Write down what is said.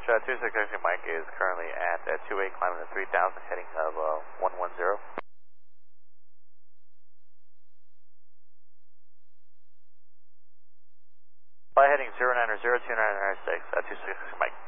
approach 26 Mike is currently at 28, climbing to 3000, heading of 110. Fly heading 0902996, 26 Mike.